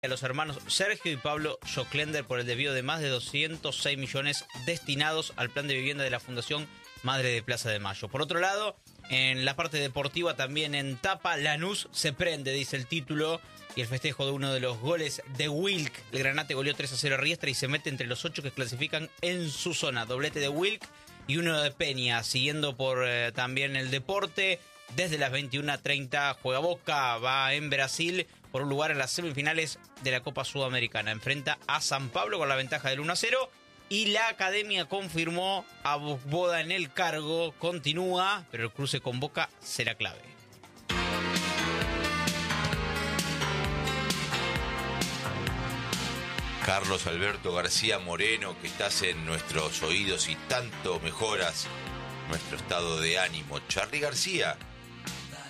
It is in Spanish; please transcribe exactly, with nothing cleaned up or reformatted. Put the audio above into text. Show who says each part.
Speaker 1: a los hermanos Sergio y Pablo Joclender por el desvío de más de doscientos seis millones destinados al plan de vivienda de la Fundación Madre de Plaza de Mayo. Por otro lado, en la parte deportiva también en tapa, Lanús se prende, dice el título, y el festejo de uno de los goles de Wilk. El Granate goleó tres a cero a Riestra y se mete entre los ocho que clasifican en su zona. Doblete de Wilk y uno de Peña, siguiendo por eh, también el deporte. Desde las veintiuna treinta juega Boca, va en Brasil por un lugar en las semifinales de la Copa Sudamericana. Enfrenta a San Pablo con la ventaja del uno a cero. Y la Academia confirmó a Boda en el cargo. Continúa, pero el cruce con Boca será clave.
Speaker 2: Carlos Alberto García Moreno, que estás en nuestros oídos y tanto mejoras nuestro estado de ánimo. Charly García